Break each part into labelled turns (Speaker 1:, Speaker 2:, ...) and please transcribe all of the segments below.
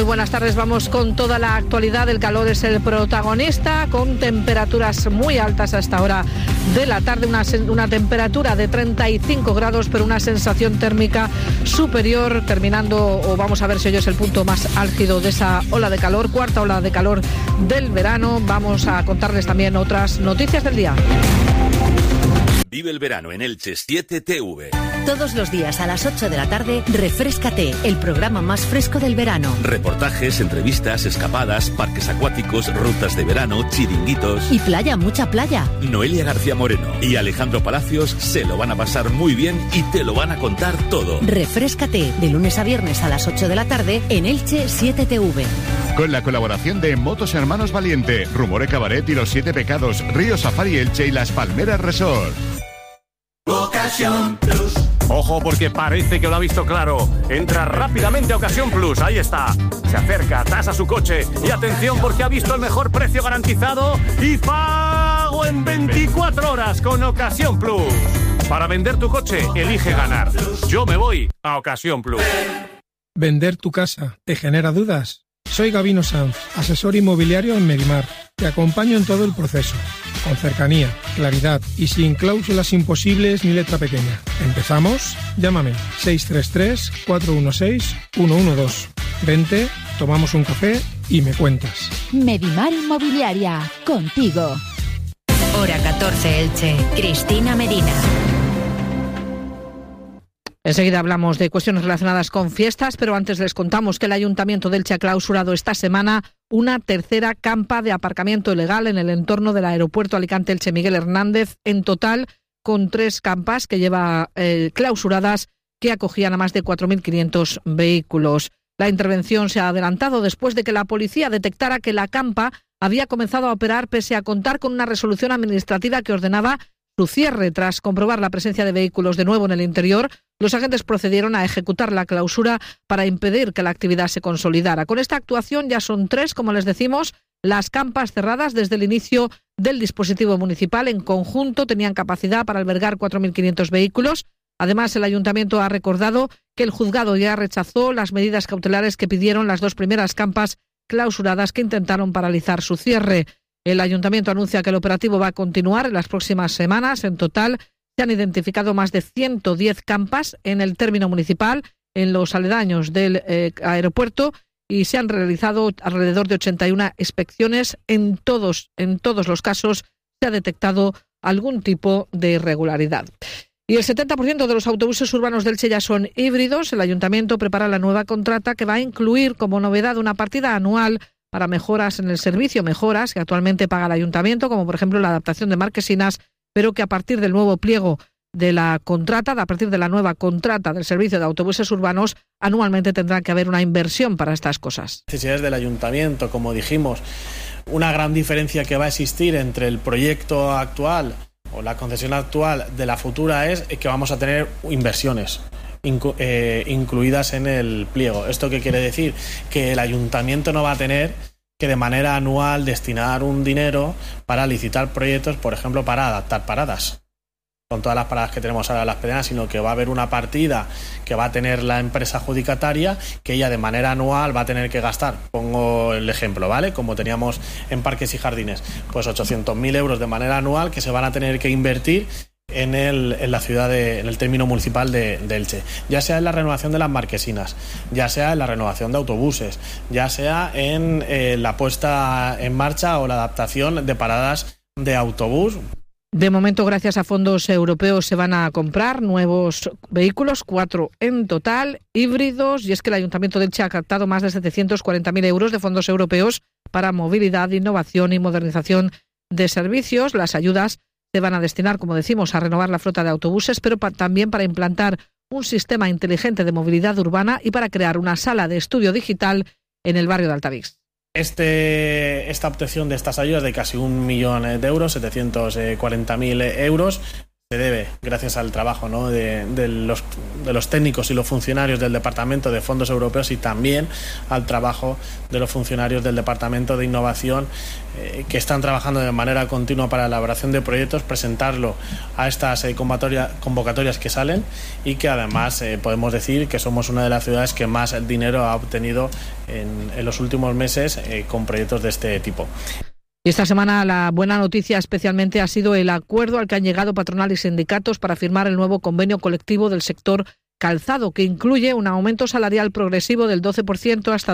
Speaker 1: buenas tardes, vamos con toda la actualidad. El calor es el protagonista, con temperaturas muy altas a esta hora de la tarde, una temperatura de 35 grados, pero una sensación térmica superior, terminando, o vamos a ver si hoy es el punto más álgido de esa ola de calor, cuarta ola de calor del verano. Vamos a contarles también otras noticias del día.
Speaker 2: Vive el verano en Elche 7TV.
Speaker 3: Todos los días a las 8 de la tarde, Refréscate, el programa más fresco del verano.
Speaker 2: Reportajes, entrevistas, escapadas, parques acuáticos, rutas de verano, chiringuitos.
Speaker 3: Y playa, mucha playa.
Speaker 2: Noelia García Moreno y Alejandro Palacios se lo van a pasar muy bien y te lo van a contar todo.
Speaker 3: Refréscate, de lunes a viernes a las 8 de la tarde en Elche 7TV.
Speaker 4: Con la colaboración de Motos Hermanos Valiente, Rumore Cabaret y Los Siete Pecados, Río Safari Elche y Las Palmeras Resort.
Speaker 5: Ocasión Plus. Ojo, porque parece que lo ha visto claro. Entra rápidamente a Ocasión Plus, ahí está. Se acerca, tasa su coche y atención porque ha visto el mejor precio garantizado y pago en 24 horas con Ocasión Plus. Para vender tu coche, elige ganar. Yo me voy a Ocasión Plus.
Speaker 6: ¿Vender tu casa te genera dudas? Soy Gabino Sanz, asesor inmobiliario en Medimar. Te acompaño en todo el proceso, con cercanía, claridad y sin cláusulas imposibles ni letra pequeña. ¿Empezamos? Llámame 633-416-112. Vente, tomamos un café y me cuentas.
Speaker 7: Medimar Inmobiliaria, contigo.
Speaker 3: Hora 14 Elche, Cristina Medina.
Speaker 1: Enseguida hablamos de cuestiones relacionadas con fiestas, pero antes les contamos que el Ayuntamiento de Elche ha clausurado esta semana una tercera campa de aparcamiento ilegal en el entorno del aeropuerto Alicante-Elche Miguel Hernández, en total con 3 campas que lleva clausuradas, que acogían a más de 4.500 vehículos. La intervención se ha adelantado después de que la policía detectara que la campa había comenzado a operar pese a contar con una resolución administrativa que ordenaba su cierre. Tras comprobar la presencia de vehículos de nuevo en el interior, los agentes procedieron a ejecutar la clausura para impedir que la actividad se consolidara. Con esta actuación ya son 3, como les decimos, las campas cerradas desde el inicio del dispositivo municipal. En conjunto tenían capacidad para albergar 4.500 vehículos. Además, el ayuntamiento ha recordado que el juzgado ya rechazó las medidas cautelares que pidieron las 2 primeras campas clausuradas que intentaron paralizar su cierre. El ayuntamiento anuncia que el operativo va a continuar en las próximas semanas. En total, se han identificado más de 110 campas en el término municipal, en los aledaños del aeropuerto, y se han realizado alrededor de 81 inspecciones. En todos los casos se ha detectado algún tipo de irregularidad. Y el 70% de los autobuses urbanos de Elche ya son híbridos. El ayuntamiento prepara la nueva contrata que va a incluir como novedad una partida anual para mejoras en el servicio, mejoras que actualmente paga el ayuntamiento, como por ejemplo la adaptación de marquesinas, pero que a partir del nuevo pliego de la contrata, a partir de la nueva contrata del servicio de autobuses urbanos, anualmente tendrá que haber una inversión para estas cosas.
Speaker 8: Necesidades del ayuntamiento, como dijimos, una gran diferencia que va a existir entre el proyecto actual o la concesión actual de la futura es que vamos a tener inversiones incluidas en el pliego. ¿Esto qué quiere decir? Que el ayuntamiento no va a tener que de manera anual destinar un dinero para licitar proyectos, por ejemplo, para adaptar paradas, con todas las paradas que tenemos ahora en las pedanas, sino que va a haber una partida que va a tener la empresa adjudicataria, que ella de manera anual va a tener que gastar. Pongo el ejemplo, ¿vale? Como teníamos en parques y jardines, pues 800.000 euros de manera anual que se van a tener que invertir en la ciudad, en el término municipal de Elche, ya sea en la renovación de las marquesinas, ya sea en la renovación de autobuses, ya sea en la puesta en marcha o la adaptación de paradas de autobús.
Speaker 1: De momento, gracias a fondos europeos, se van a comprar nuevos vehículos, 4 en total, híbridos, y es que el Ayuntamiento de Elche ha captado más de 740.000 euros de fondos europeos para movilidad, innovación y modernización de servicios. Las ayudas se van a destinar, como decimos, a renovar la flota de autobuses, pero también para implantar un sistema inteligente de movilidad urbana y para crear una sala de estudio digital en el barrio de Altavix.
Speaker 8: Esta obtención de estas ayudas de casi 1 millón de euros, 740.000 euros, Se debe, gracias al trabajo, ¿no?, de los técnicos y los funcionarios del Departamento de Fondos Europeos y también al trabajo de los funcionarios del Departamento de Innovación que están trabajando de manera continua para la elaboración de proyectos, presentarlo a estas convocatorias que salen y que además podemos decir que somos una de las ciudades que más dinero ha obtenido en los últimos meses con proyectos de este tipo.
Speaker 1: Y esta semana la buena noticia especialmente ha sido el acuerdo al que han llegado patronal y sindicatos para firmar el nuevo convenio colectivo del sector calzado, que incluye un aumento salarial progresivo del 12% hasta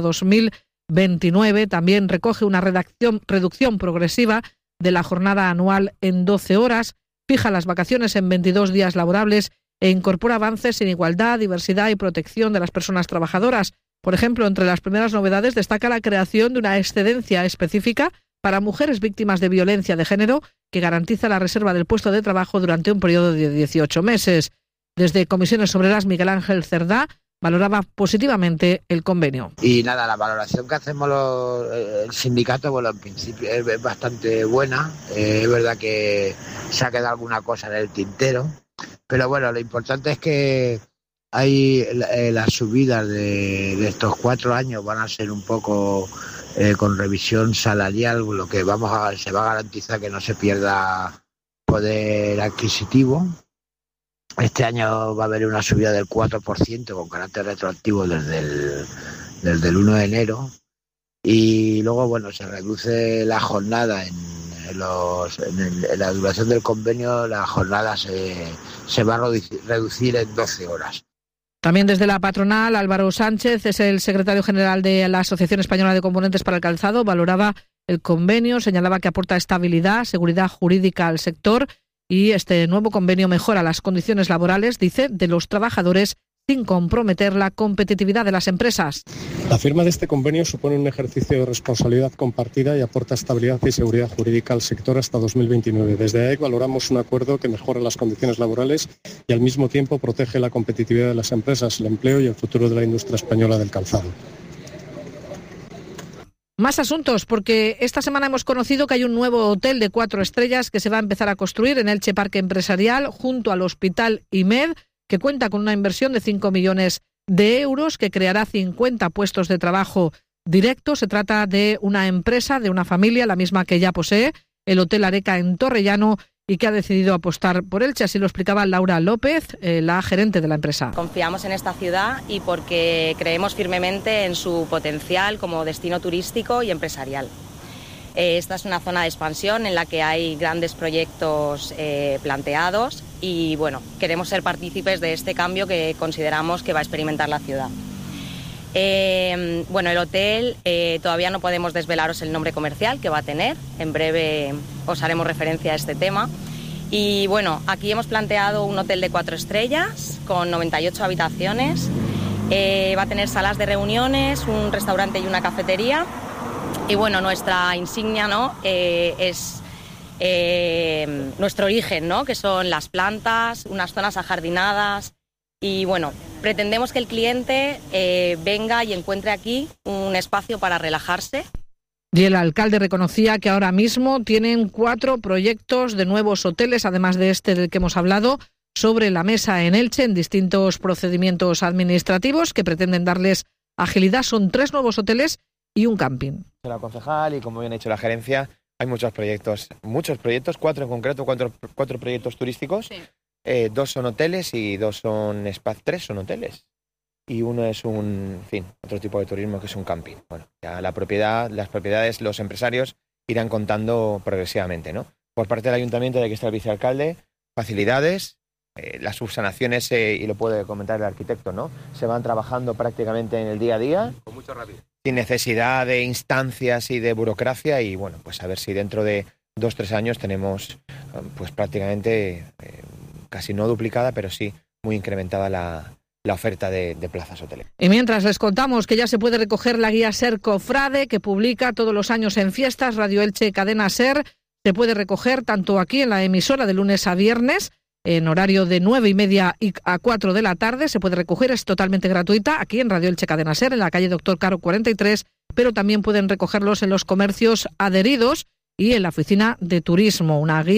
Speaker 1: 2029. También recoge una reducción progresiva de la jornada anual en 12 horas, fija las vacaciones en 22 días laborables e incorpora avances en igualdad, diversidad y protección de las personas trabajadoras. Por ejemplo, entre las primeras novedades destaca la creación de una excedencia específica para mujeres víctimas de violencia de género que garantiza la reserva del puesto de trabajo durante un periodo de 18 meses. Desde Comisiones Obreras, Miguel Ángel Cerdá valoraba positivamente el convenio.
Speaker 9: Y nada, la valoración que hacemos el sindicato, bueno, en principio es bastante buena. Es verdad que se ha quedado alguna cosa en el tintero, pero bueno, lo importante es que hay las subidas de estos 4 años van a ser un poco con revisión salarial, lo que se va a garantizar que no se pierda poder adquisitivo. Este año va a haber una subida del 4% con carácter retroactivo desde el 1 de enero y luego, bueno, se reduce la jornada en la duración del convenio. La jornada se va a reducir en 12 horas.
Speaker 1: También desde la patronal, Álvaro Sánchez, es el secretario general de la Asociación Española de Componentes para el Calzado, valoraba el convenio, señalaba que aporta estabilidad, seguridad jurídica al sector y este nuevo convenio mejora las condiciones laborales, dice, de los trabajadores sin comprometer la competitividad de las empresas.
Speaker 10: La firma de este convenio supone un ejercicio de responsabilidad compartida y aporta estabilidad y seguridad jurídica al sector hasta 2029. Desde ahí valoramos un acuerdo que mejora las condiciones laborales y al mismo tiempo protege la competitividad de las empresas, el empleo y el futuro de la industria española del calzado.
Speaker 1: Más asuntos, porque esta semana hemos conocido que hay un nuevo hotel de 4 estrellas que se va a empezar a construir en Elche Parque Empresarial junto al Hospital IMED, que cuenta con una inversión de 5 millones de euros, que creará 50 puestos de trabajo directos. Se trata de una empresa, de una familia, la misma que ya posee el Hotel Areca en Torrellano y que ha decidido apostar por Elche. Así lo explicaba Laura López, la gerente de la empresa.
Speaker 11: Confiamos en esta ciudad y porque creemos firmemente en su potencial como destino turístico y empresarial. Esta es una zona de expansión en la que hay grandes proyectos planteados y bueno, queremos ser partícipes de este cambio que consideramos que va a experimentar la ciudad. Bueno, el hotel todavía no podemos desvelaros el nombre comercial que va a tener, en breve os haremos referencia a este tema. Y bueno, aquí hemos planteado un hotel de 4 estrellas con 98 habitaciones, va a tener salas de reuniones, un restaurante y una cafetería. Y bueno, nuestra insignia, ¿no?, es nuestro origen, ¿no?, que son las plantas, unas zonas ajardinadas. Y bueno, pretendemos que el cliente venga y encuentre aquí un espacio para relajarse.
Speaker 1: Y el alcalde reconocía que ahora mismo tienen 4 proyectos de nuevos hoteles, además de este del que hemos hablado, sobre la mesa en Elche, en distintos procedimientos administrativos que pretenden darles agilidad. Son 3 nuevos hoteles y un camping.
Speaker 12: La concejal y como bien ha dicho la gerencia, hay muchos proyectos, 4 en concreto, 4 proyectos turísticos. Sí. 2 son hoteles y 2 son spas, 3 son hoteles. Y uno es otro tipo de turismo que es un camping. Bueno, ya las propiedades, los empresarios irán contando progresivamente, ¿no? Por parte del ayuntamiento, de aquí está el vicealcalde, facilidades, las subsanaciones, y lo puede comentar el arquitecto, ¿no? Se van trabajando prácticamente en el día a día.
Speaker 13: Con mucha rapidez.
Speaker 12: Sin necesidad de instancias y de burocracia y bueno, pues a ver si dentro de 2-3 años tenemos pues prácticamente casi no duplicada, pero sí muy incrementada la oferta de plazas hoteleras.
Speaker 1: Y mientras les contamos que ya se puede recoger la guía Ser Cofrade, que publica todos los años en fiestas Radio Elche Cadena Ser, se puede recoger tanto aquí en la emisora de lunes a viernes, en horario de 9:30 a 4 de la tarde. Se puede recoger, es totalmente gratuita, aquí en Radio Elche Cadena Ser, en la calle Doctor Caro 43, pero también pueden recogerlos en los comercios adheridos y en la oficina de turismo. Una guía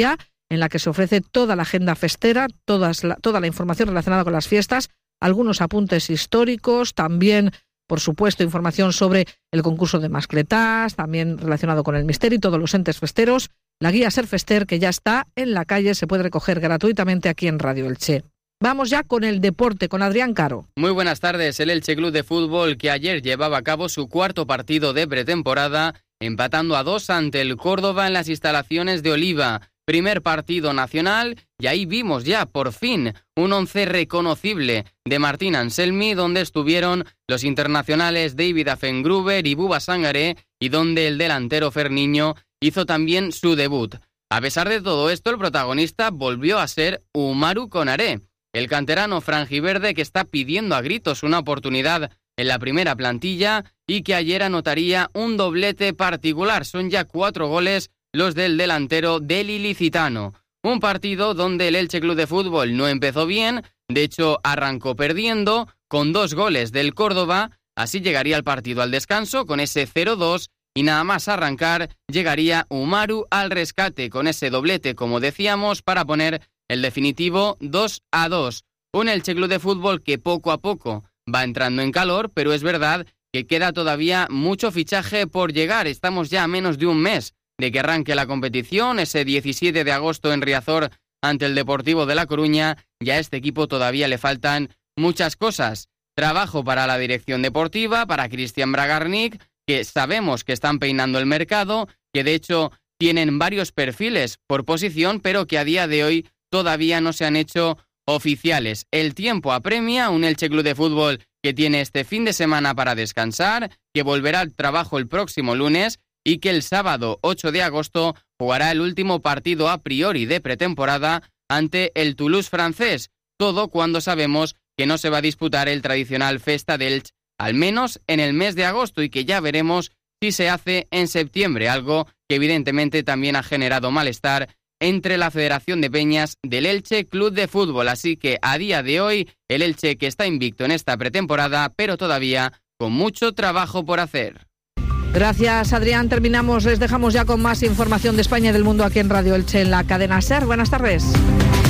Speaker 1: en la que se ofrece toda la agenda festera, toda la información relacionada con las fiestas, algunos apuntes históricos, también, por supuesto, información sobre el concurso de mascletás, también relacionado con el misterio y todos los entes festeros. La guía Ser Fester, que ya está en la calle, se puede recoger gratuitamente aquí en Radio Elche. Vamos ya con el deporte, con Adrián Caro.
Speaker 13: Muy buenas tardes. El Elche Club de Fútbol, que ayer llevaba a cabo su cuarto partido de pretemporada, empatando a 2 ante el Córdoba en las instalaciones de Oliva. Primer partido nacional, y ahí vimos ya, por fin, un once reconocible de Martín Anselmi, donde estuvieron los internacionales David Affengruber y Buba Sangaré, y donde el delantero Ferniño hizo también su debut. A pesar de todo esto, el protagonista volvió a ser Umaru Konaré, el canterano franjiverde que está pidiendo a gritos una oportunidad en la primera plantilla y que ayer anotaría un doblete particular. Son ya 4 goles los del delantero del ilicitano. Un partido donde el Elche Club de Fútbol no empezó bien, de hecho arrancó perdiendo con 2 goles del Córdoba, así llegaría el partido al descanso con ese 0-2 y nada más arrancar llegaría Umaru al rescate con ese doblete, como decíamos, para poner el definitivo 2-2. Un Elche Club de Fútbol que poco a poco va entrando en calor, pero es verdad que queda todavía mucho fichaje por llegar. Estamos ya a menos de un mes de que arranque la competición, ese 17 de agosto en Riazor ante el Deportivo de La Coruña. Ya a este equipo todavía le faltan muchas cosas. Trabajo para la dirección deportiva, para Cristian Bragarnik, que sabemos que están peinando el mercado, que de hecho tienen varios perfiles por posición, pero que a día de hoy todavía no se han hecho oficiales. El tiempo apremia, un Elche Club de Fútbol que tiene este fin de semana para descansar, que volverá al trabajo el próximo lunes y que el sábado 8 de agosto jugará el último partido a priori de pretemporada ante el Toulouse francés. Todo cuando sabemos que no se va a disputar el tradicional Festa del Elche, al menos en el mes de agosto, y que ya veremos si se hace en septiembre, algo que evidentemente también ha generado malestar entre la Federación de Peñas del Elche Club de Fútbol. Así que a día de hoy el Elche, que está invicto en esta pretemporada, pero todavía con mucho trabajo por hacer.
Speaker 1: Gracias, Adrián. Terminamos, les dejamos ya con más información de España y del mundo aquí en Radio Elche, en la cadena SER. Buenas tardes.